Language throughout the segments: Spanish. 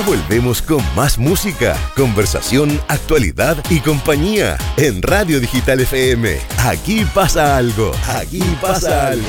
volvemos con más música, conversación, actualidad y compañía en Radio Digital FM. Aquí pasa algo. Aquí pasa algo.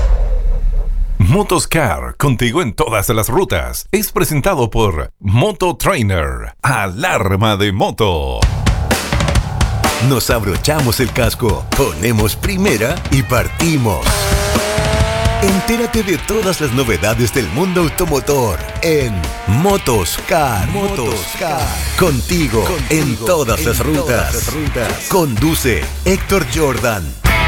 Motoscar, contigo en todas las rutas. Es presentado por Moto Trainer. Alarma de moto. Nos abrochamos el casco, ponemos primera y partimos. Entérate de todas las novedades del mundo automotor en Motoscar. Contigo en todas las rutas. Conduce Héctor Jordan.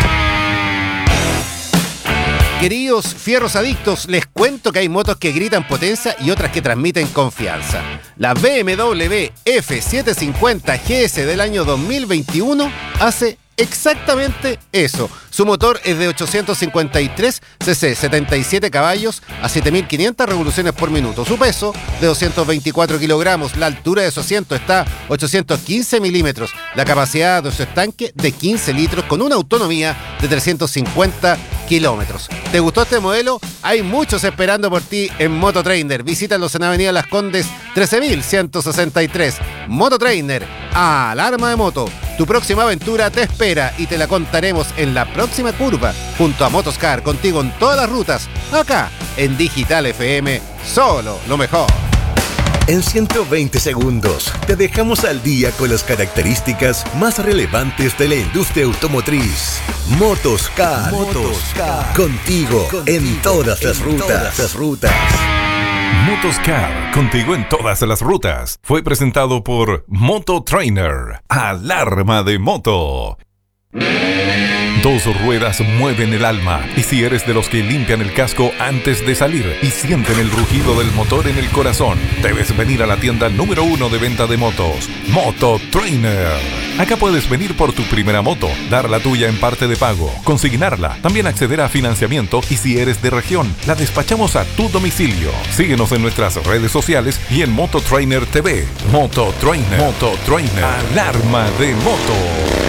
Queridos fierros adictos, les cuento que hay motos que gritan potencia y otras que transmiten confianza. La BMW F750 GS del año 2021 hace exactamente eso. Su motor es de 853 cc, 77 caballos a 7.500 revoluciones por minuto. Su peso de 224 kilogramos. La altura de su asiento está a 815 milímetros. La capacidad de su estanque de 15 litros con una autonomía de 350 kilómetros. ¿Te gustó este modelo? Hay muchos esperando por ti en Moto Trainer. Visítalos en Avenida Las Condes 13.163. Moto Trainer, alarma de moto. Tu próxima aventura te espera y te la contaremos en la próxima curva, junto a Motoscar, contigo en todas las rutas, acá en Digital FM, solo lo mejor. En 120 segundos te dejamos al día con las características más relevantes de la industria automotriz. Motoscar. Contigo en todas las rutas. Motoscar, contigo en todas las rutas. Fue presentado por Moto Trainer. Alarma de moto. Dos ruedas mueven el alma. Y si eres de los que limpian el casco antes de salir y sienten el rugido del motor en el corazón, debes venir a la tienda número 1 de venta de motos, Moto Trainer. Acá puedes venir por tu primera moto, dar la tuya en parte de pago, consignarla, también acceder a financiamiento y si eres de región, la despachamos a tu domicilio. Síguenos en nuestras redes sociales y en Moto Trainer TV. Moto Trainer. Alarma de moto.